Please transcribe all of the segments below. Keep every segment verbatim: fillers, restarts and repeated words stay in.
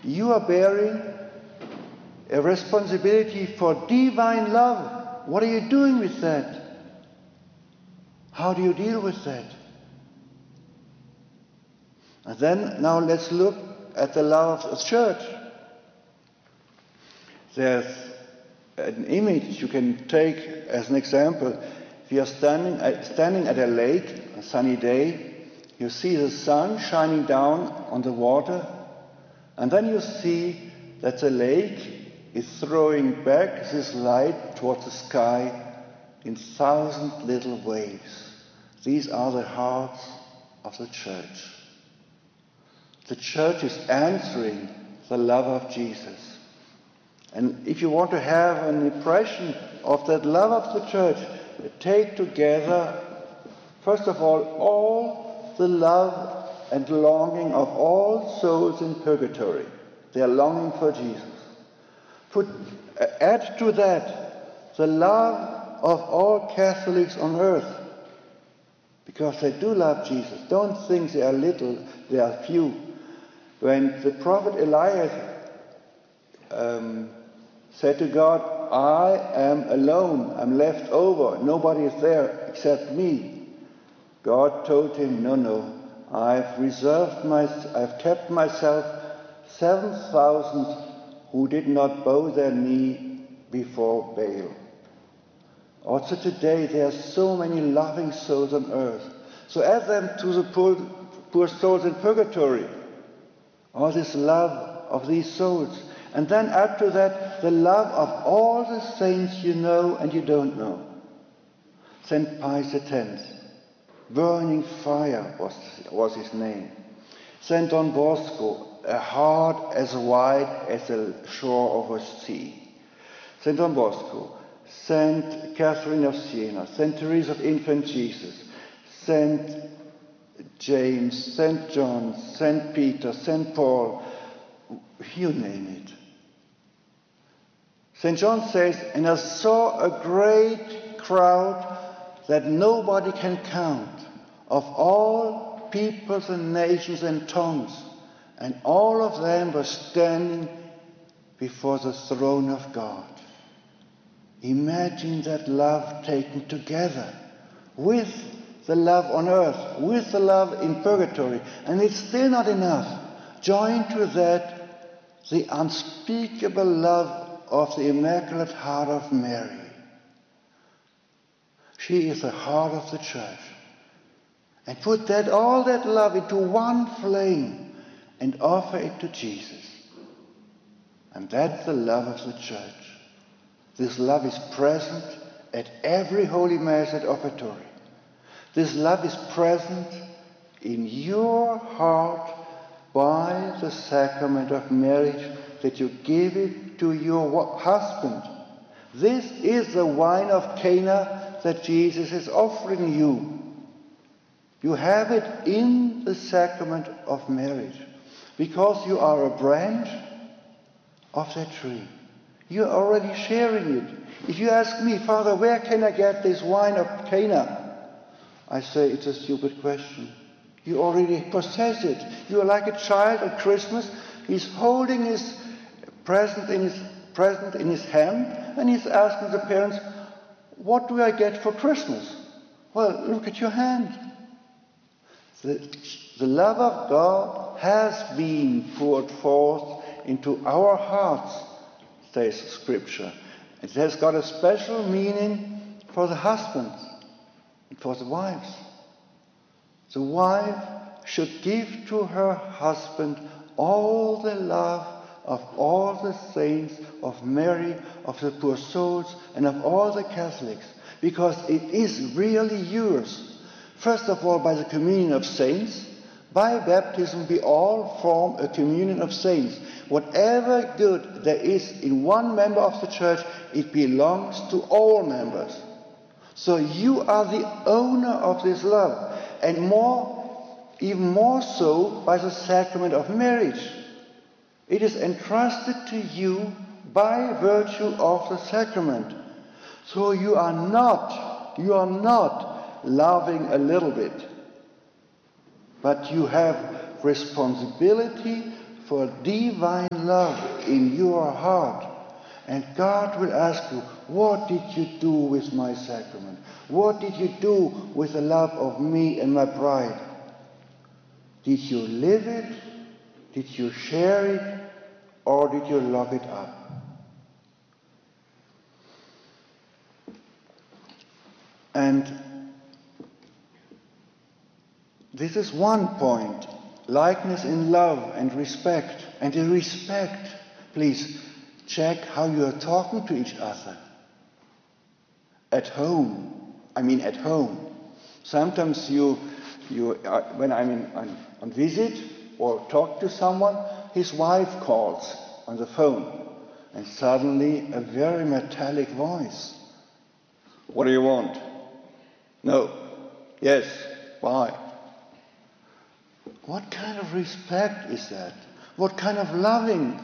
You are bearing a responsibility for divine love. What are you doing with that? How do you deal with that? And then, now let's look at the love of the church. There's an image you can take as an example. If you are standing at, standing at a lake, a sunny day, you see the sun shining down on the water, and then you see that the lake is throwing back this light towards the sky in thousand little waves. These are the hearts of the church. The church is answering the love of Jesus. And if you want to have an impression of that love of the church, take together, first of all, all the love and longing of all souls in purgatory. They are longing for Jesus. Put, add to that the love of all Catholics on earth, because they do love Jesus. Don't think they are little, they are few. When the prophet Elias um, said to God, I am alone, I'm left over, nobody is there except me, God told him, no, no, I've reserved my, I've kept myself seven thousand who did not bow their knee before Baal. Also today there are so many loving souls on earth. So add them to the poor, poor souls in purgatory. All this love of these souls. And then add to that the love of all the saints you know and you don't know. Saint Pius the tenth, burning fire was, was his name. Saint Don Bosco, a heart as wide as the shore of a sea. Saint Don Bosco, Saint Catherine of Siena, Saint Teresa of Infant Jesus, Saint James, Saint John, Saint Peter, Saint Paul, you name it. Saint John says, and I saw a great crowd that nobody can count, of all peoples and nations and tongues, and all of them were standing before the throne of God. Imagine that love taken together with the love on earth, with the love in purgatory, and it's still not enough. Join to that the unspeakable love of the Immaculate Heart of Mary. She is the heart of the church. And put that all that love into one flame and offer it to Jesus. And that's the love of the church. This love is present at every Holy Mass at offertory. This love is present in your heart by the sacrament of marriage, that you give it to your husband. This is the wine of Cana that Jesus is offering you. You have it in the sacrament of marriage, because you are a branch of that tree. You're already sharing it. If you ask me, Father, where can I get this wine of Cana? I say, it's a stupid question. You already possess it. You are like a child at Christmas. He's holding his present in his present in his hand, and he's asking the parents, what do I get for Christmas? Well, look at your hand. The, the love of God has been poured forth into our hearts, says Scripture. It has got a special meaning for the husbands and for the wives. The wife should give to her husband all the love of all the saints, of Mary, of the poor souls, and of all the Catholics, because it is really yours. First of all, by the communion of saints. By baptism, we all form a communion of saints. Whatever good there is in one member of the church, it belongs to all members. So you are the owner of this love, and more, even more so by the sacrament of marriage. It is entrusted to you by virtue of the sacrament. So you are not, you are not loving a little bit, but you have responsibility for divine love in your heart. And God will ask you, what did you do with my sacrament? What did you do with the love of me and my bride? Did you live it? Did you share it? Or did you lock it up? And this is one point. Likeness in love and respect. And in respect, please check how you are talking to each other. At home. I mean at home. Sometimes you, you are, when I'm in, on, on visit or talk to someone, his wife calls on the phone. And suddenly a very metallic voice. What do you want? No. Yes. Why? What kind of respect is that? What kind of loving?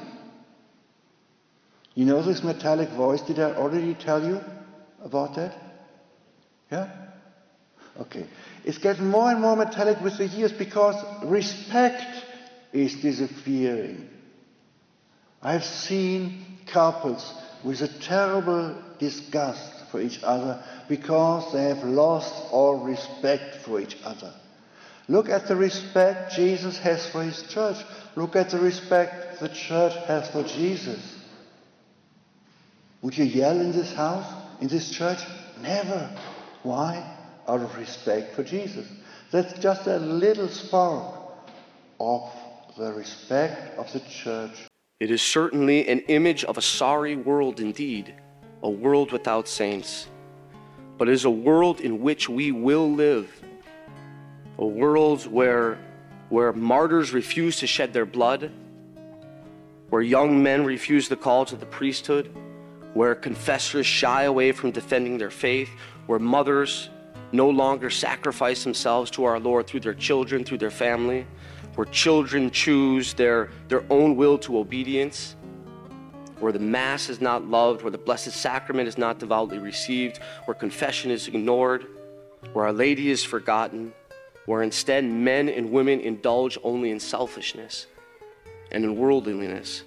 You know this metallic voice? Did I already tell you about that? Yeah? Okay. It's getting more and more metallic with the years because respect is disappearing. I've seen couples with a terrible disgust for each other because they have lost all respect for each other. Look at the respect Jesus has for his church. Look at the respect the church has for Jesus. Would you yell in this house, in this church? Never. Why? Out of respect for Jesus. That's just a little spark of the respect of the church. It is certainly an image of a sorry world indeed, a world without saints. But it is a world in which we will live. A world where, where martyrs refuse to shed their blood, where young men refuse the call to the priesthood, where confessors shy away from defending their faith, where mothers no longer sacrifice themselves to our Lord through their children, through their family, where children choose their, their own will to obedience, where the Mass is not loved, where the Blessed Sacrament is not devoutly received, where confession is ignored, where Our Lady is forgotten, where instead men and women indulge only in selfishness and in worldliness.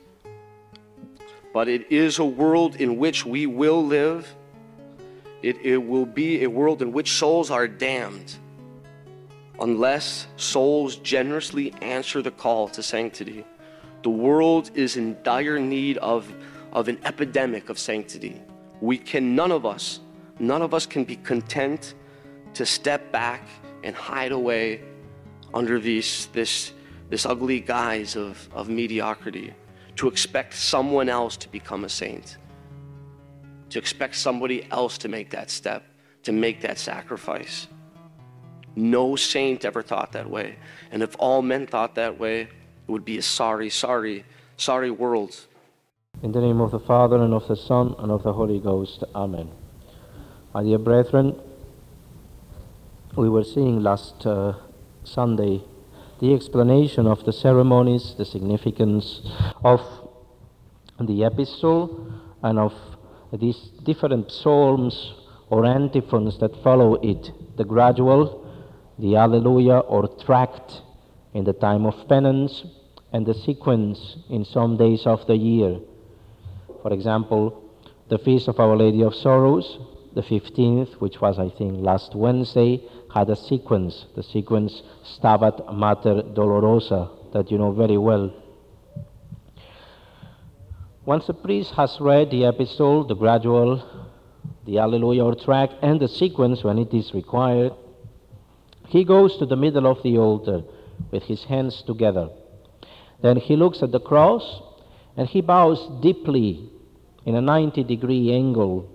But it is a world in which we will live. It, it will be a world in which souls are damned unless souls generously answer the call to sanctity. The world is in dire need of, of an epidemic of sanctity. We can, none of us, none of us can be content to step back and hide away under these, this, this ugly guise of, of mediocrity, to expect someone else to become a saint, to expect somebody else to make that step, to make that sacrifice. No saint ever thought that way. And if all men thought that way, it would be a sorry, sorry, sorry world. In the name of the Father, and of the Son, and of the Holy Ghost. Amen. My dear brethren, we were seeing last uh, Sunday the explanation of the ceremonies, the significance of the epistle, and of these different psalms or antiphons that follow it, the gradual, the Alleluia or tract in the time of penance, and the sequence in some days of the year. For example, the Feast of Our Lady of Sorrows, the fifteenth, which was, I think, last Wednesday, had a sequence, the sequence Stabat Mater Dolorosa, that you know very well. Once a priest has read the epistle, the gradual, the Alleluia or tract, and the sequence when it is required, he goes to the middle of the altar with his hands together. Then he looks at the cross and he bows deeply in a ninety degree angle.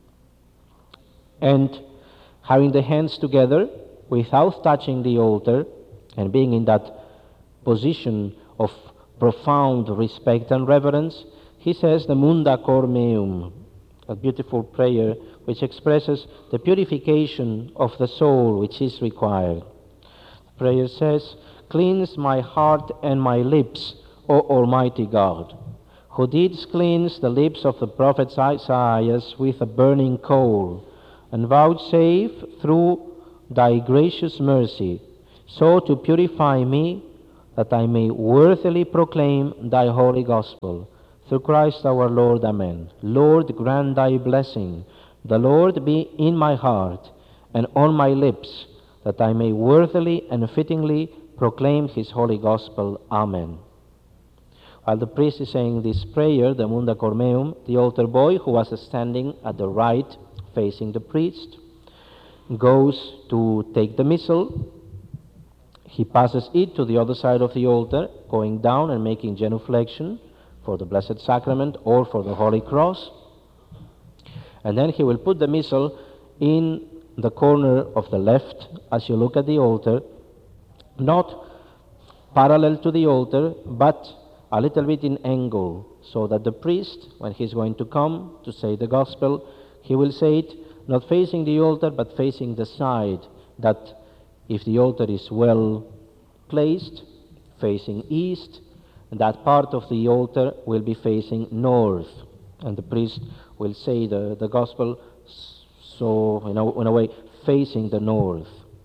And having the hands together without touching the altar and being in that position of profound respect and reverence, he says the Munda Cor Meum, a beautiful prayer which expresses the purification of the soul which is required. The prayer says, "Cleanse my heart and my lips, O Almighty God, who didst cleanse the lips of the prophet Isaiah with a burning coal, and vouchsafe through thy gracious mercy so to purify me that I may worthily proclaim thy holy gospel. Through Christ our Lord. Amen. Lord, grant thy blessing. The Lord be in my heart and on my lips, that I may worthily and fittingly proclaim his holy gospel. Amen. While the priest is saying this prayer, the Munda Cormeum, the altar boy, who was standing at the right facing the priest, goes to take the missal. He passes it to the other side of the altar, going down and making genuflection for the Blessed Sacrament or for the Holy Cross. And then he will put the missal in the corner of the left as you look at the altar, not parallel to the altar, but a little bit in angle, so that the priest, when he's going to come to say the gospel, he will say it not facing the altar, but facing the side, that if the altar is well placed, facing east, that part of the altar will be facing north, and the priest will say the, the gospel, so in a, in a way, facing the north.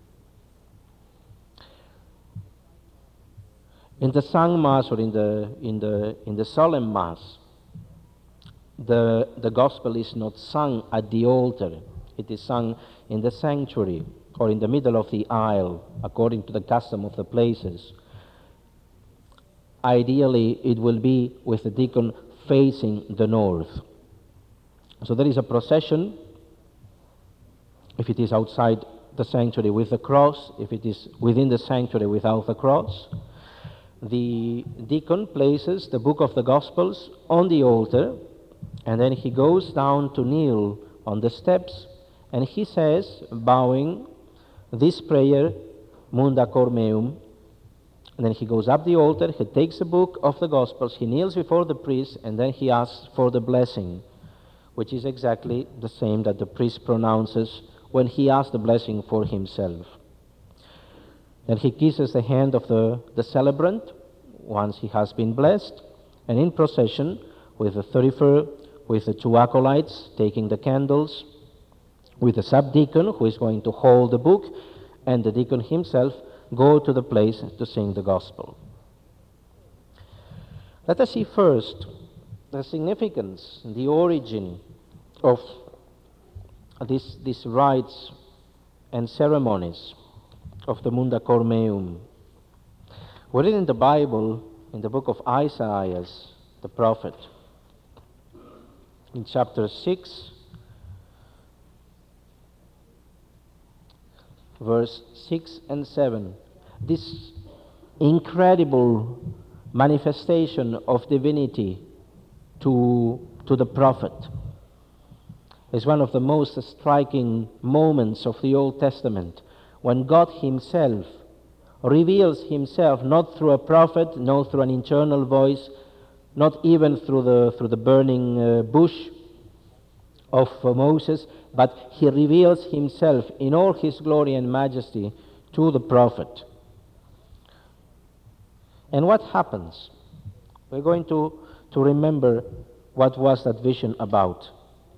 In the sung mass, or in the in the in the solemn mass, the the gospel is not sung at the altar. It is sung in the sanctuary or in the middle of the aisle, according to the custom of the places. Ideally, it will be with the deacon facing the north. So there is a procession, if it is outside the sanctuary with the cross, if it is within the sanctuary without the cross. The deacon places the book of the Gospels on the altar, and then he goes down to kneel on the steps, and he says, bowing, this prayer, Munda Cor Meum, and then he goes up the altar, he takes the book of the Gospels, he kneels before the priest, and then he asks for the blessing, which is exactly the same that the priest pronounces when he asks the blessing for himself. Then he kisses the hand of the, the celebrant once he has been blessed, and in procession with the thurifer, with the two acolytes taking the candles, with the subdeacon who is going to hold the book, and the deacon himself go to the place to sing the gospel. Let us see first the significance, the origin of this, these rites and ceremonies of the Munda Cor Meum. We read in the Bible, in the book of Isaiah, the prophet, in chapter six, verse six and seven, this incredible manifestation of divinity to, to the prophet is one of the most striking moments of the Old Testament, when God himself reveals himself not through a prophet, not through an internal voice, not even through the, through the burning uh, bush of uh, Moses, but he reveals himself in all his glory and majesty to the prophet. And what happens? We're going to, to remember what was that vision about.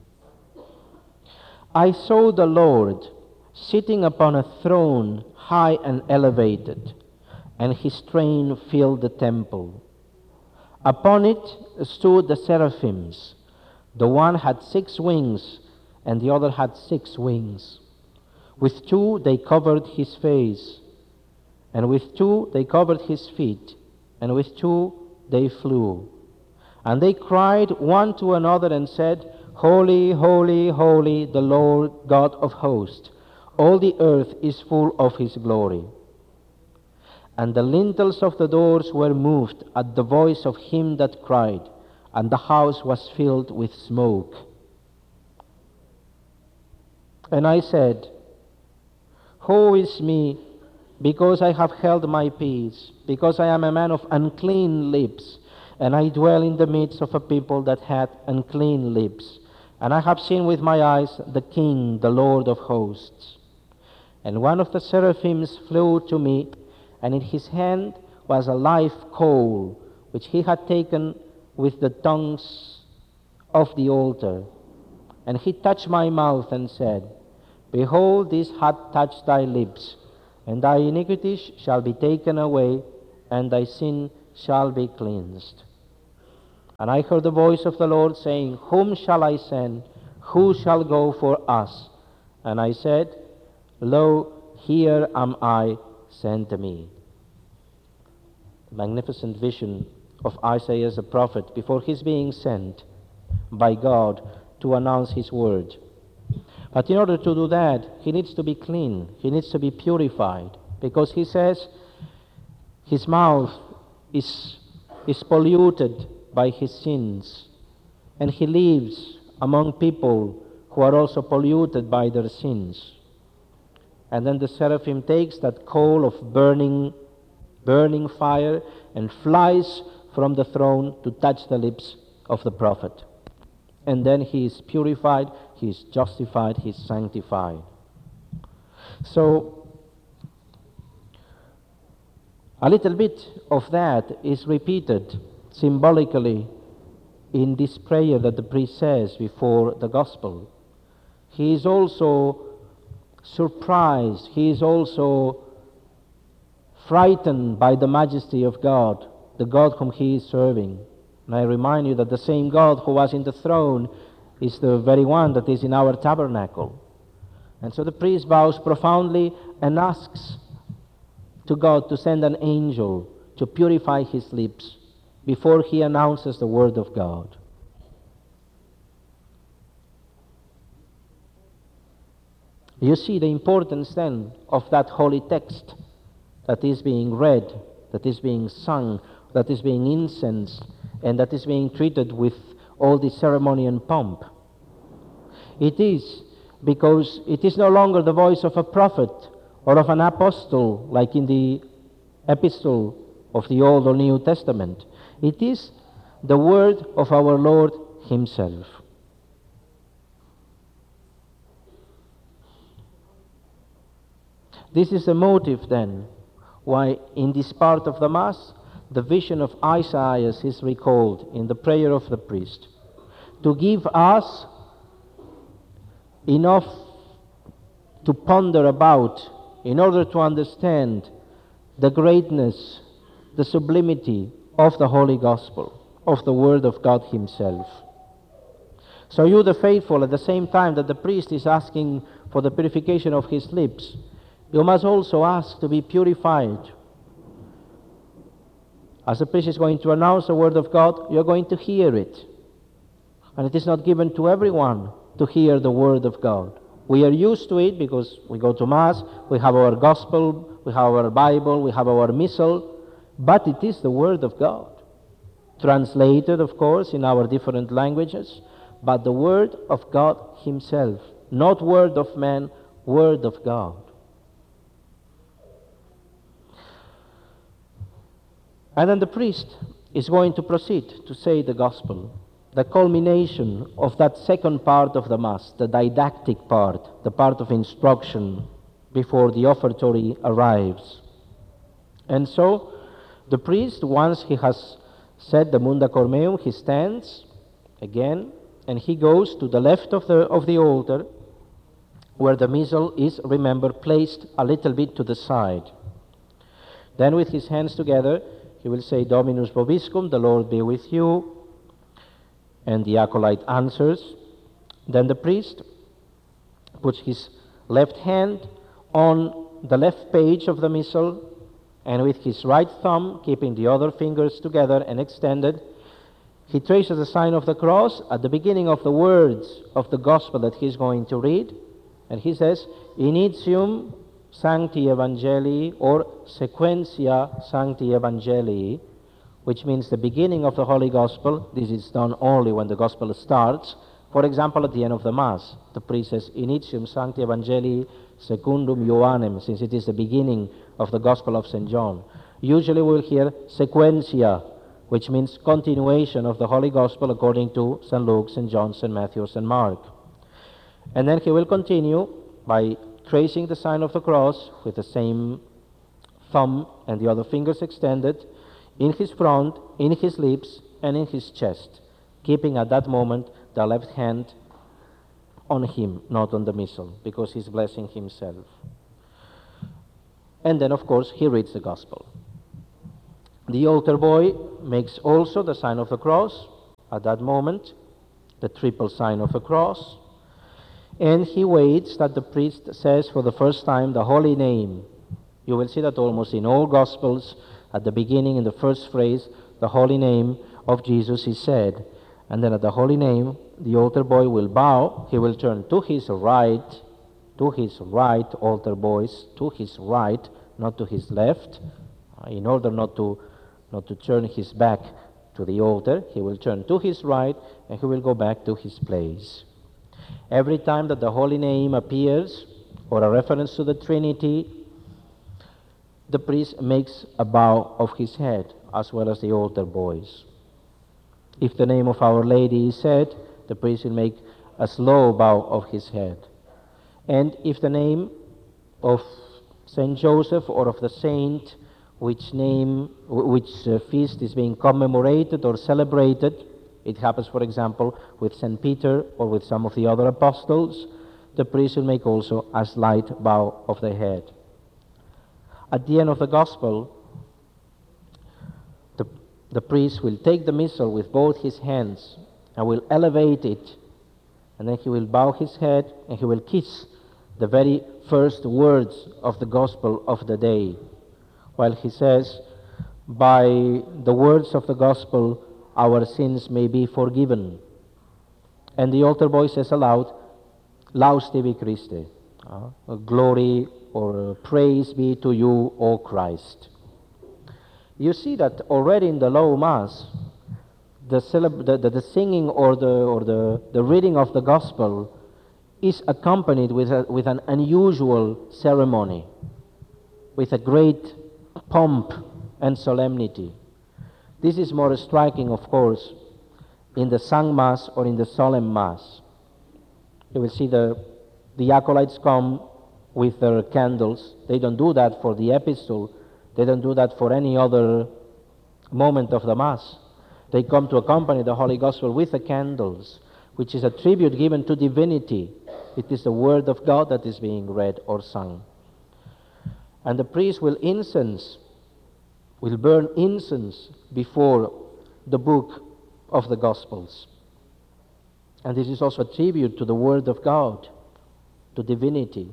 I saw the Lord sitting upon a throne high and elevated, and his train filled the temple. Upon it stood the seraphims. The one had six wings, and the other had six wings. With two they covered his face, and with two they covered his feet, and with two they flew. And they cried one to another and said, Holy, holy, holy, the Lord God of hosts. All the earth is full of his glory. And the lintels of the doors were moved at the voice of him that cried, and the house was filled with smoke. And I said, Woe is me, because I have held my peace, because I am a man of unclean lips, and I dwell in the midst of a people that hath unclean lips. And I have seen with my eyes the King, the Lord of hosts. And one of the seraphims flew to me, and in his hand was a live coal, which he had taken with the tongues of the altar. And he touched my mouth and said, Behold, this hath touched thy lips, and thy iniquities shall be taken away, and thy sin shall be cleansed. And I heard the voice of the Lord saying, Whom shall I send? Who shall go for us? And I said, Lo, here am I, send me. Magnificent vision of Isaiah the prophet before he's being sent by God to announce his word. But in order to do that, he needs to be clean, he needs to be purified, because he says his mouth is, is polluted by his sins, and he lives among people who are also polluted by their sins. And then the seraphim takes that coal of burning, burning fire and flies from the throne to touch the lips of the prophet. And then he is purified, he is justified, he is sanctified. So, a little bit of that is repeated symbolically in this prayer that the priest says before the gospel. He is also surprised, he is also frightened by the majesty of God, the God whom he is serving. And I remind you that the same God who was in the throne is the very one that is in our tabernacle. And so the priest bows profoundly and asks to God to send an angel to purify his lips before he announces the word of God. You see the importance then of that holy text that is being read, that is being sung, that is being incensed, and that is being treated with all the ceremony and pomp. It is because it is no longer the voice of a prophet or of an apostle like in the epistle of the Old or New Testament. It is the word of our Lord himself. This is the motive then why in this part of the Mass the vision of Isaiah is recalled in the prayer of the priest, to give us enough to ponder about in order to understand the greatness, the sublimity of the Holy Gospel, of the Word of God himself. So you, the faithful, at the same time that the priest is asking for the purification of his lips, you must also ask to be purified. As the priest is going to announce the word of God, you're going to hear it. And it is not given to everyone to hear the word of God. We are used to it because we go to Mass, we have our Gospel, we have our Bible, we have our Missal, but it is the word of God. Translated, of course, in our different languages, but the word of God himself. Not word of man, word of God. And then the priest is going to proceed to say the gospel, the culmination of that second part of the Mass, the didactic part, the part of instruction before the offertory arrives. And so the priest, once he has said the Munda Cormeum, he stands again and he goes to the left of the, of the altar where the missal is, remember, placed a little bit to the side. Then with his hands together, he will say, Dominus vobiscum, the Lord be with you. And the acolyte answers. Then the priest puts his left hand on the left page of the missal, and with his right thumb, keeping the other fingers together and extended, he traces the sign of the cross at the beginning of the words of the gospel that he's going to read. And he says, Initium Sancti Evangelii, or Sequentia Sancti Evangelii, which means the beginning of the Holy Gospel. This is done only when the Gospel starts. For example, at the end of the Mass, the priest says, Initium Sancti Evangelii Secundum Ioannem, since it is the beginning of the Gospel of Saint John. Usually we'll hear Sequentia, which means continuation of the Holy Gospel according to Saint Luke, Saint John, Saint Matthew, Saint Mark. And then he will continue by tracing the sign of the cross with the same thumb and the other fingers extended in his front, in his lips, and in his chest, keeping at that moment the left hand on him, not on the missal, because he's blessing himself. And then, of course, he reads the gospel. The altar boy makes also the sign of the cross at that moment, the triple sign of the cross, and he waits that the priest says for the first time the holy name. You will see that almost in all Gospels, at the beginning, in the first phrase, the holy name of Jesus is said. And then at the holy name, the altar boy will bow, he will turn to his right, to his right, altar boys, to his right, not to his left, in order not to, not to turn his back to the altar. He will turn to his right, and he will go back to his place. Every time that the holy name appears, or a reference to the Trinity, the priest makes a bow of his head, as well as the altar boys. If the name of Our Lady is said, the priest will make a slow bow of his head. And if the name of Saint Joseph or of the saint which name, which uh, feast is being commemorated or celebrated, it happens, for example, with Saint Peter or with some of the other apostles, the priest will make also a slight bow of the head. At the end of the Gospel, the, the priest will take the missal with both his hands and will elevate it, and then he will bow his head and he will kiss the very first words of the Gospel of the day, while he says, by the words of the Gospel, our sins may be forgiven. And the altar boy says aloud, Laus tibi Christe, uh, glory or uh, praise be to you, O Christ. You see that already in the Low Mass, the, celeb- the, the, the singing or, the, or the, the reading of the Gospel is accompanied with, a, with an unusual ceremony, with a great pomp and solemnity. This is more striking, of course, in the sung Mass or in the solemn Mass. You will see the, the acolytes come with their candles. They don't do that for the epistle. They don't do that for any other moment of the Mass. They come to accompany the Holy Gospel with the candles, which is a tribute given to divinity. It is the Word of God that is being read or sung. And the priest will incense, will burn incense before the book of the Gospels. And this is also a tribute to the Word of God, to divinity.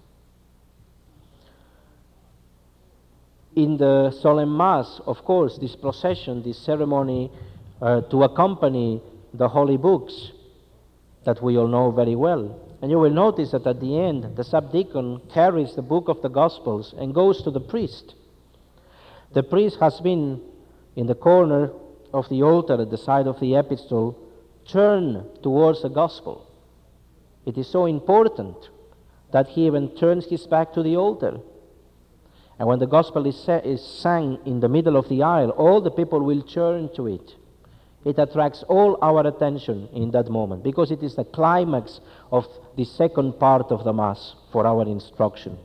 In the solemn Mass, of course, this procession, this ceremony uh, to accompany the holy books that we all know very well. And you will notice that at the end, the subdeacon carries the book of the Gospels and goes to the priest. The priest has been in the corner of the altar at the side of the epistle, turned towards the Gospel. It is so important that he even turns his back to the altar. And when the Gospel is, sa- is sung in the middle of the aisle, all the people will turn to it. It attracts all our attention in that moment, because it is the climax of the second part of the Mass for our instruction.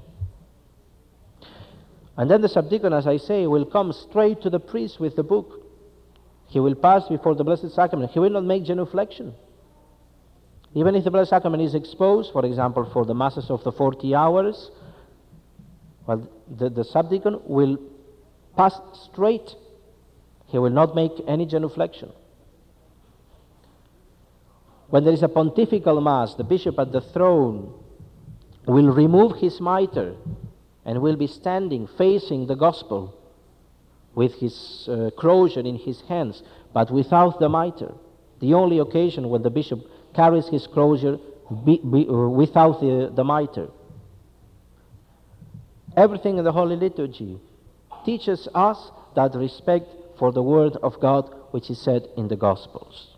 And then the subdeacon, as I say, will come straight to the priest with the book. He will pass before the Blessed Sacrament. He will not make genuflection. Even if the Blessed Sacrament is exposed, for example, for the Masses of the forty hours, well, the, the subdeacon will pass straight. He will not make any genuflection. When there is a pontifical Mass, the bishop at the throne will remove his mitre and will be standing facing the Gospel with his uh, crozier in his hands, but without the mitre. The only occasion when the bishop carries his crozier be, be, uh, without the, the mitre. Everything in the Holy Liturgy teaches us that respect for the Word of God which is said in the Gospels.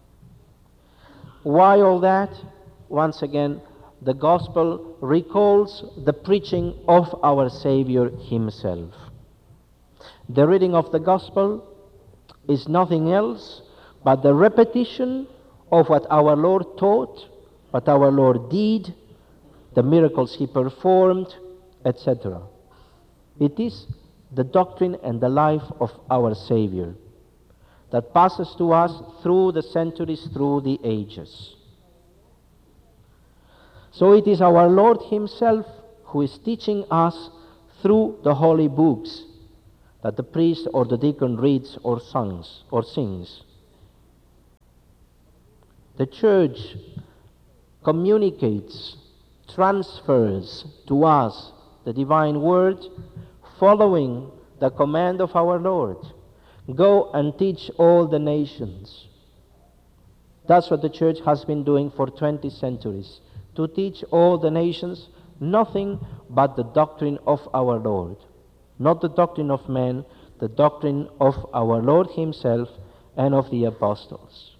Why all that? Once again, the Gospel recalls the preaching of our Savior himself. The reading of the Gospel is nothing else but the repetition of what our Lord taught, what our Lord did, the miracles he performed, et cetera. It is the doctrine and the life of our Savior that passes to us through the centuries, through the ages. So it is our Lord himself who is teaching us through the holy books that the priest or the deacon reads or sings or sings. The church communicates, transfers to us the divine word, following the command of our Lord. Go and teach all the nations. That's what the church has been doing for twenty centuries, to teach all the nations nothing but the doctrine of our Lord. Not the doctrine of men, the doctrine of our Lord himself and of the apostles.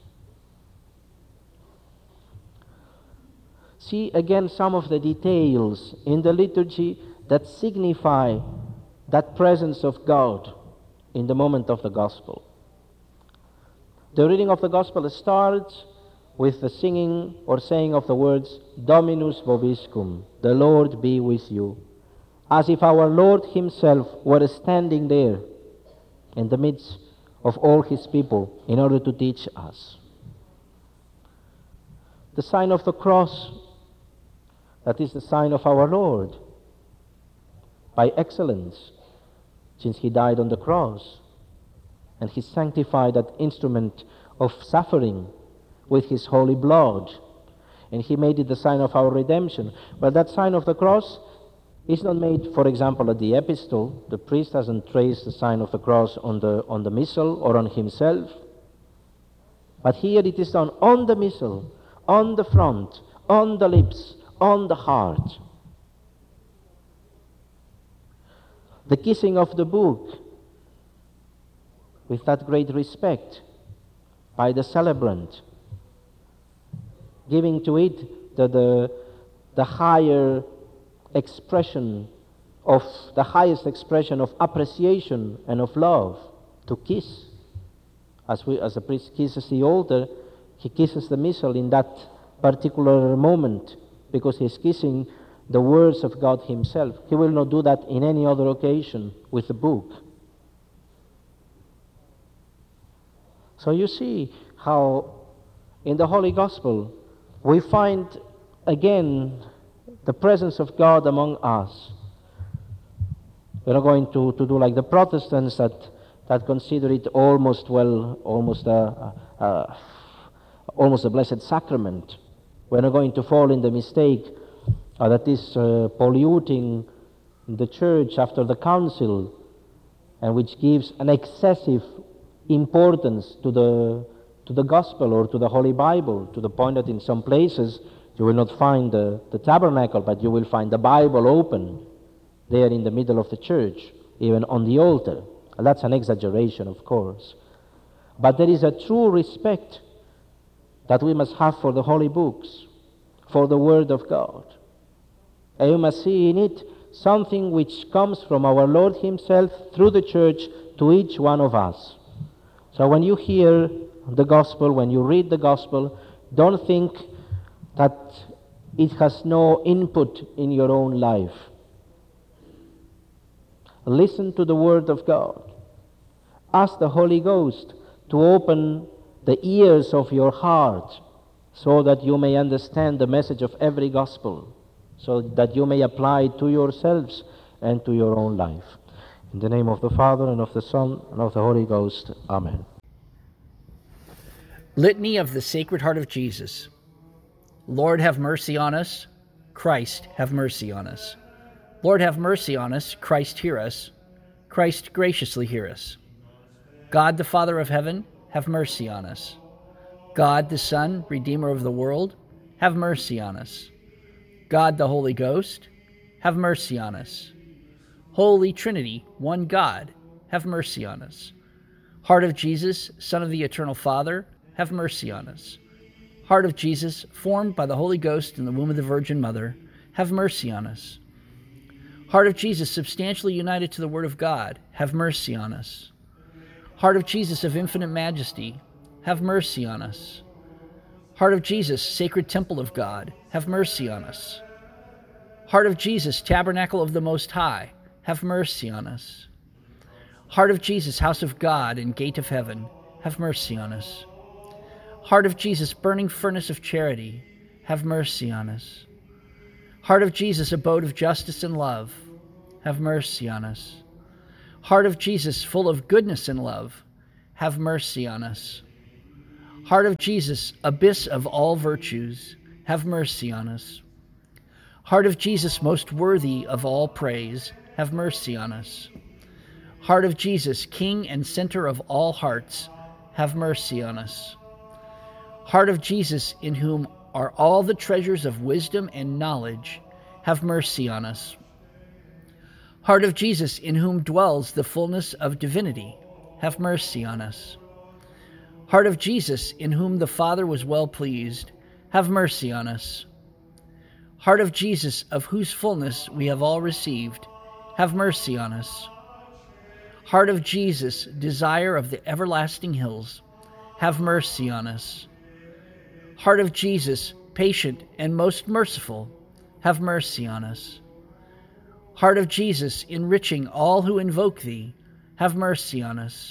See again some of the details in the liturgy that signify that presence of God in the moment of the gospel. The reading of the gospel starts with the singing or saying of the words, Dominus vobiscum, the Lord be with you, as if our Lord himself were standing there in the midst of all his people in order to teach us. The sign of the cross, that is the sign of our Lord, by excellence, since he died on the cross, and he sanctified that instrument of suffering with his holy blood, and he made it the sign of our redemption. But that sign of the cross is not made, for example, at the epistle. The priest hasn't traced the sign of the cross on the, on the missal or on himself. But here it is done on the missal, on the front, on the lips, on the heart. The kissing of the book, with that great respect, by the celebrant, giving to it the, the, the higher expression of, the highest expression of appreciation and of love, to kiss. As, we, as a priest kisses the altar, he kisses the missal in that particular moment, because he's kissing the words of God himself. He will not do that in any other occasion with the book. So you see how in the Holy Gospel we find again the presence of God among us. We're not going to, to do like the Protestants that, that consider it almost, well, almost a, a, a, almost a blessed sacrament. We're not going to fall in the mistake uh, that is uh, polluting the church after the council, and which gives an excessive importance to the to the gospel or to the Holy Bible, to the point that in some places you will not find the, the tabernacle, but you will find the Bible open there in the middle of the church, even on the altar. And that's an exaggeration, of course. But there is a true respect that we must have for the holy books, for the Word of God. And you must see in it something which comes from our Lord himself through the church to each one of us. So when you hear the gospel, when you read the gospel, don't think that it has no input in your own life. Listen to the Word of God. Ask the Holy Ghost to open the ears of your heart so that you may understand the message of every gospel, so that you may apply it to yourselves and to your own life. In the name of the Father, and of the Son, and of the Holy Ghost. Amen. Litany of the Sacred Heart of Jesus. Lord, have mercy on us. Christ, have mercy on us. Lord, have mercy on us. Christ, hear us. Christ, graciously hear us. God, the Father of heaven, have mercy on us. God, the Son, Redeemer of the world, have mercy on us. God, the Holy Ghost, have mercy on us. Holy Trinity, one God, have mercy on us. Heart of Jesus, Son of the Eternal Father, have mercy on us. Heart of Jesus, formed by the Holy Ghost in the womb of the Virgin Mother, have mercy on us. Heart of Jesus, substantially united to the Word of God, have mercy on us. Heart of Jesus of infinite majesty, have mercy on us. Heart of Jesus, sacred temple of God, have mercy on us. Heart of Jesus, tabernacle of the Most High, have mercy on us. Heart of Jesus, house of God and gate of heaven, have mercy on us. Heart of Jesus, burning furnace of charity, have mercy on us. Heart of Jesus, abode of justice and love, have mercy on us. Heart of Jesus, full of goodness and love, have mercy on us. Heart of Jesus, abyss of all virtues, have mercy on us. Heart of Jesus, most worthy of all praise, have mercy on us. Heart of Jesus, King and center of all hearts, have mercy on us. Heart of Jesus, in whom are all the treasures of wisdom and knowledge, have mercy on us. Heart of Jesus, in whom dwells the fullness of divinity, have mercy on us. Heart of Jesus, in whom the Father was well pleased, have mercy on us. Heart of Jesus, of whose fullness we have all received, have mercy on us. Heart of Jesus, desire of the everlasting hills, have mercy on us. Heart of Jesus, patient and most merciful, have mercy on us. Heart of Jesus, enriching all who invoke thee, have mercy on us.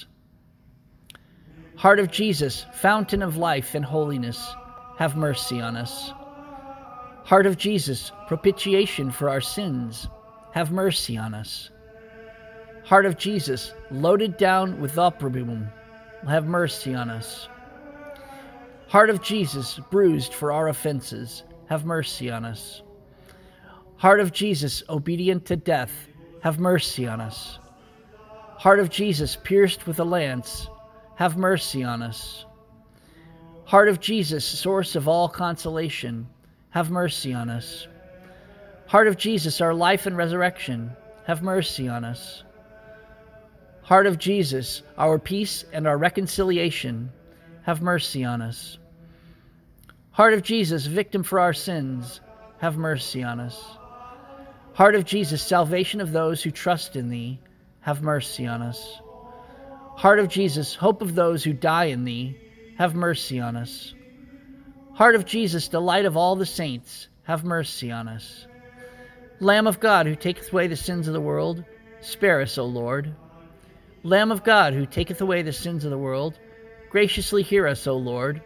Heart of Jesus, fountain of life and holiness, have mercy on us. Heart of Jesus, propitiation for our sins, have mercy on us. Heart of Jesus, loaded down with opprobrium, have mercy on us. Heart of Jesus, bruised for our offenses, have mercy on us. Heart of Jesus, obedient to death, have mercy on us. Heart of Jesus, pierced with a lance, have mercy on us. Heart of Jesus, source of all consolation, have mercy on us. Heart of Jesus, our life and resurrection, have mercy on us. Heart of Jesus, our peace and our reconciliation, have mercy on us. Heart of Jesus, victim for our sins, have mercy on us. Heart of Jesus, salvation of those who trust in thee, have mercy on us. Heart of Jesus, hope of those who die in thee, have mercy on us. Heart of Jesus, delight of all the saints, have mercy on us. Lamb of God, who taketh away the sins of the world, spare us, O Lord. Lamb of God, who taketh away the sins of the world, graciously hear us, O Lord.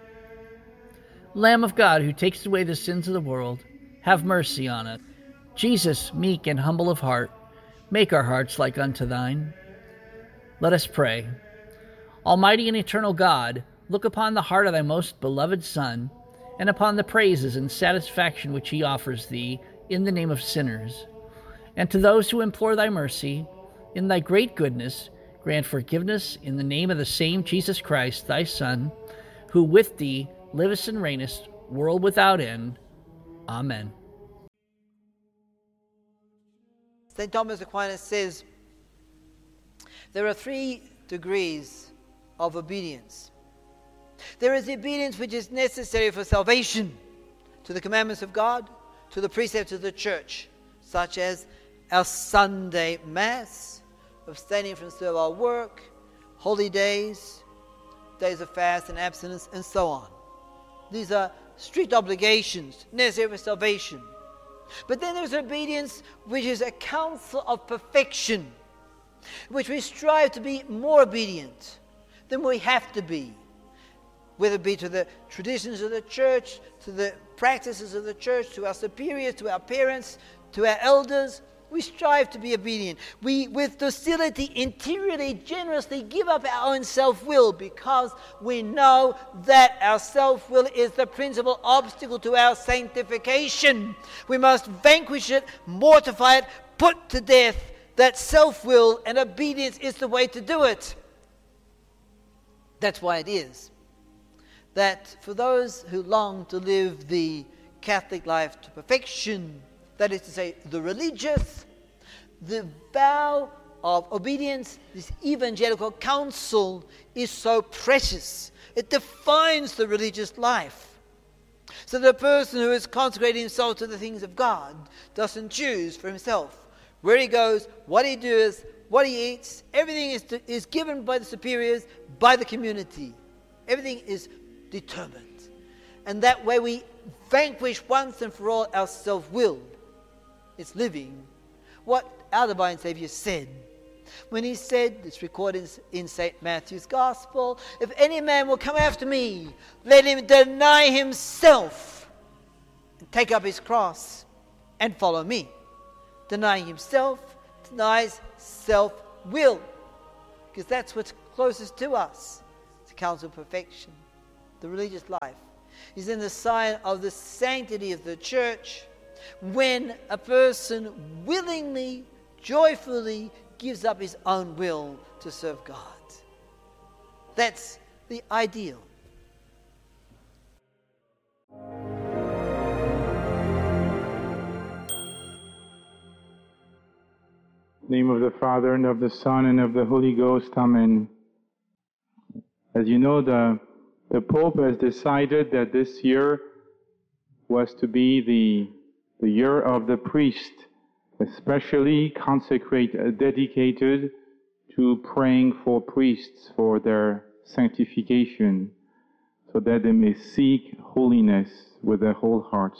Lamb of God, who takes away the sins of the world, have mercy on us. Jesus, meek and humble of heart, make our hearts like unto thine. Let us pray. Almighty and eternal God, look upon the heart of thy most beloved Son, and upon the praises and satisfaction which he offers thee in the name of sinners. And to those who implore thy mercy, in thy great goodness, grant forgiveness in the name of the same Jesus Christ, thy Son, who with thee livest and reignest, world without end. Amen. Saint Thomas Aquinas says, there are three degrees of obedience. There is the obedience which is necessary for salvation, to the commandments of God, to the precepts of the church, such as our Sunday Mass, abstaining from servile work, holy days, days of fast and abstinence, and so on. These are strict obligations necessary for salvation. But then there's obedience which is a counsel of perfection, which we strive to be more obedient than we have to be, whether it be to the traditions of the church, to the practices of the church, to our superiors, to our parents, to our elders. We strive to be obedient. We, with docility, interiorly, generously give up our own self-will, because we know that our self-will is the principal obstacle to our sanctification. We must vanquish it, mortify it, put to death that self-will, and obedience is the way to do it. That's why it is that for those who long to live the Catholic life to perfection, that is to say, the religious, the vow of obedience, this evangelical counsel, is so precious. It defines the religious life. So the person who is consecrating himself to the things of God doesn't choose for himself where he goes, what he does, what he eats. Everything is, to, is given by the superiors, by the community. Everything is determined. And that way we vanquish once and for all our self-will. It's living what our divine Savior said. When he said, it's recorded in Saint Matthew's Gospel, if any man will come after me, let him deny himself and take up his cross and follow me. Denying himself denies self-will. because that's what's closest to us, to counsel perfection. The religious life is in the sign of the sanctity of the church, when a person willingly, joyfully gives up his own will to serve God. That's the ideal. In the name of the Father, and of the Son, and of the Holy Ghost. Amen. As you know, the, the Pope has decided that this year was to be the, the year of the priest, especially consecrated, dedicated to praying for priests for their sanctification, so that they may seek holiness with their whole hearts.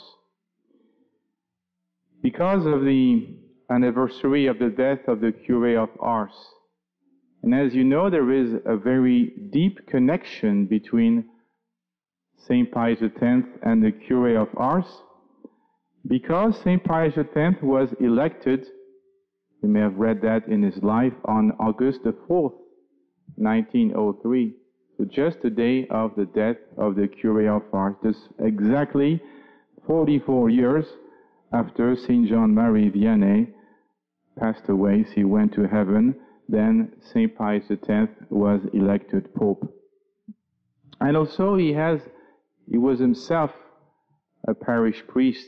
Because of the anniversary of the death of the Curé of Ars, and as you know, there is a very deep connection between Saint Pius the tenth and the Curé of Ars, because Saint Pius the tenth was elected, you may have read that in his life, on August the fourth, nineteen oh three, so just the day of the death of the Curé of Ars, just exactly forty-four years after Saint Jean-Marie Vianney passed away, he went to heaven, then Saint Pius the tenth was elected Pope. And also he has, he was himself a parish priest,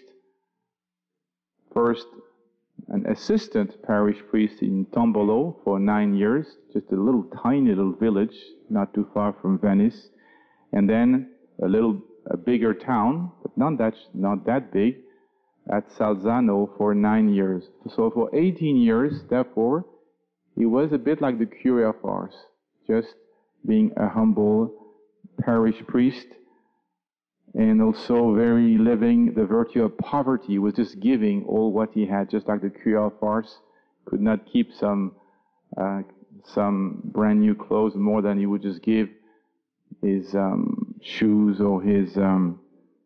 first an assistant parish priest in Tombolo for nine years, just a little tiny little village, not too far from Venice, and then a little, a bigger town, but not that, not that big, at Salzano for nine years. So for eighteen years, therefore, he was a bit like the Curé of Ars, just being a humble parish priest, and also very living the virtue of poverty. He was just giving all what he had, just like the Curé of Ars could not keep some uh, some brand new clothes more than he would just give his um, shoes or his um,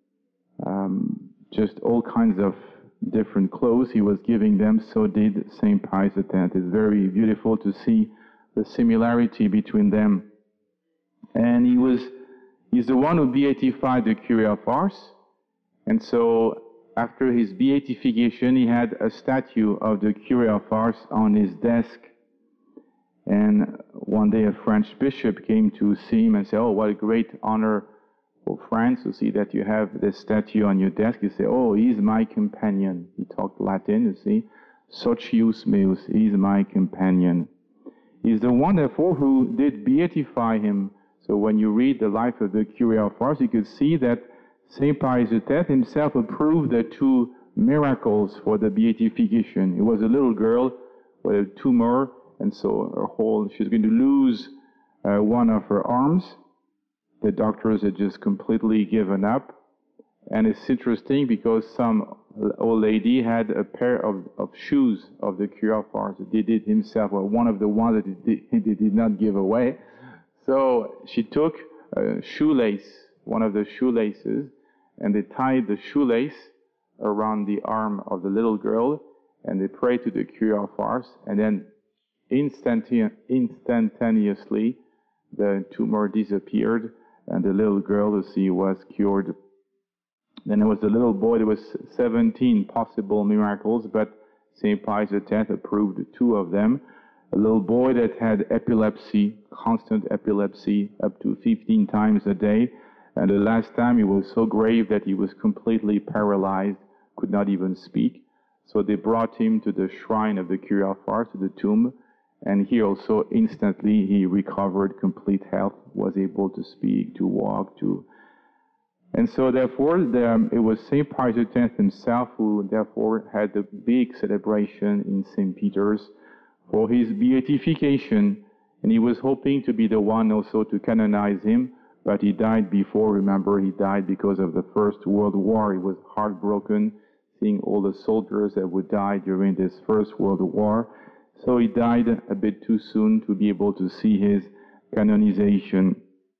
um, just all kinds of different clothes he was giving them. So did Saint Pius the tenth. It's very beautiful to see the similarity between them. And he was he's the one who beatified the Curé of Ars. And so after his beatification, he had a statue of the Curé of Ars on his desk. And one day a French bishop came to see him and said, "Oh, what a great honor for France to see that you have this statue on your desk." He said, "Oh, he's my companion." He talked Latin, you see. Socius meus, he's my companion. He's the one, therefore, who did beatify him. So when you read the life of the Curé of Ars, you could see that Saint Pius the tenth himself approved the two miracles for the beatification. It was a little girl with a tumor, and so her whole, she's going to lose uh, one of her arms. The doctors had just completely given up. And it's interesting because some old lady had a pair of, of shoes of the Curé of Ars that he did himself, or one of the ones that he did, he did not give away. So she took a shoelace, one of the shoelaces, and they tied the shoelace around the arm of the little girl, and they prayed to the Curé of Ars, and then instantane- instantaneously the tumor disappeared, and the little girl, you see, was cured. Then there was a little boy. There was seventeen possible miracles, but Saint Pius the tenth approved two of them. A little boy that had epilepsy, constant epilepsy, up to fifteen times a day. And the last time it was so grave that he was completely paralyzed, could not even speak. So they brought him to the shrine of the Curé of Ars, to the tomb. And he also instantly, he recovered complete health, was able to speak, to walk, to... And so therefore, the, um, it was Saint Pius the tenth himself who therefore had the big celebration in Saint Peter's for his beatification. And he was hoping to be the one also to canonize him, but he died before. Remember, he died because of the First World War. He was heartbroken seeing all the soldiers that would die during this First World War. So he died a bit too soon to be able to see his canonization.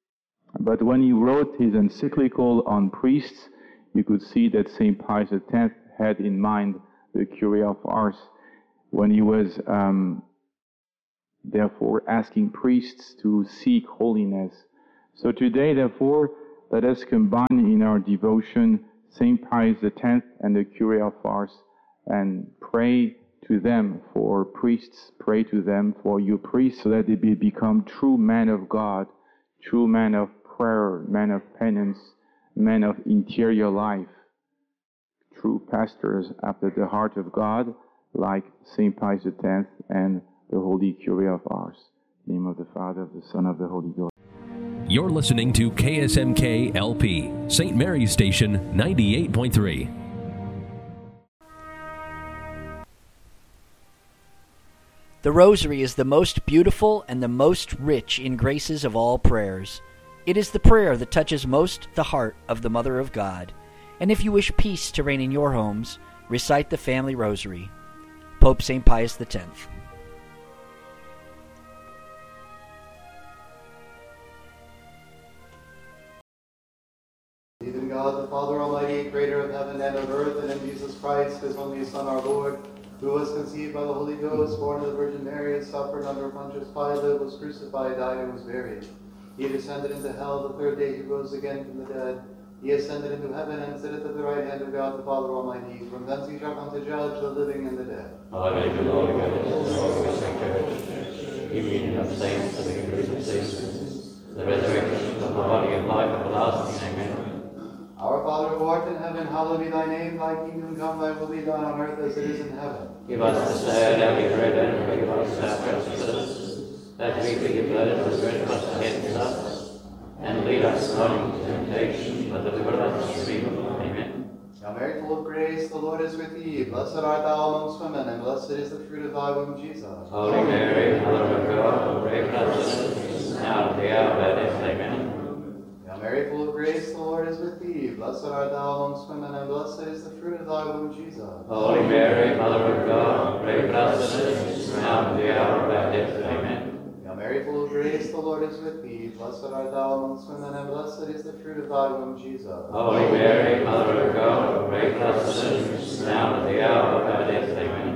But when he wrote his encyclical on priests, you could see that Saint Pius the tenth had in mind the Curé of Ars. When he was um, therefore asking priests to seek holiness. So today, therefore, let us combine in our devotion Saint Pius the tenth and the Curé of Ars and pray to them for priests, pray to them for your priests so that they be become true men of God, true men of prayer, men of penance, men of interior life, true pastors after the heart of God, like Saint Pius the tenth and the Holy Curé of Ars. In the name of the Father, of the Son, of the Holy Ghost. You're listening to K S M K L P, Saint Mary's Station, ninety-eight point three. The Rosary is the most beautiful and the most rich in graces of all prayers. It is the prayer that touches most the heart of the Mother of God. And if you wish peace to reign in your homes, recite the Family Rosary. Pope Saint Pius the tenth. Believe in God, the Father Almighty, creator of heaven and of earth, and in Jesus Christ, his only Son, our Lord, who was conceived by the Holy Ghost, born of the Virgin Mary, suffered under Pontius Pilate, was crucified, died, and was buried. He descended into hell. The third day he rose again from the dead. He ascended into heaven and sitteth at the right hand of God the Father Almighty. From thence he shall come to judge the living and the dead. Alleluia, Lord, the union of saints, the victories of saints, the resurrection of the body of life everlasting. Amen. Our Father who art in heaven, hallowed be thy name. Thy kingdom come, thy will be done on earth as it is in heaven. Give us this day our daily bread, and forgive us our trespasses, that we forgive those who trespass against us. And lead us not into temptation, but deliver us from evil. Amen. Hail Mary, full of grace, the Lord is with thee. Blessed art thou amongst women, and blessed is the fruit of thy womb, Jesus. Holy Mary, Mother of God, pray for us sinners, now and at the hour of our death. Amen. Hail Mary, full of grace, the Lord is with thee. Blessed art thou amongst women, and blessed is the fruit of thy womb, Jesus. Holy Mary, Mother of God, pray for us sinners, now and at the hour of our death. Amen. Hail Mary, full of grace, the Lord is with thee. Blessed art thou amongst women, and blessed is the fruit of thy womb, Jesus. Holy Mary, Mother of God, pray for us sinners, now and at the hour of our death. Amen.